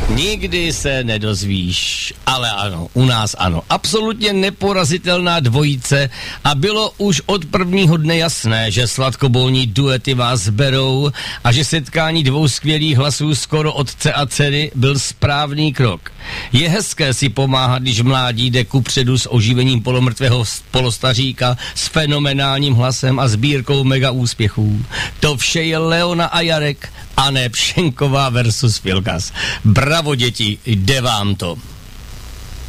Nikdy se nedozvíš, ale ano, u nás ano. Absolutně neporazitelná dvojice a bylo už od prvního dne jasné, že sladkobolní duety vás berou a že setkání dvou skvělých hlasů skoro otce a dcery byl správný krok. Je hezké si pomáhat, když mládí jde kupředu s oživením polomrtvého polostaříka, s fenomenálním hlasem a sbírkou mega úspěchů. To vše je Leona a Jarek, a ne Pšenková versus Filkas. Bravo děti, jde vám to.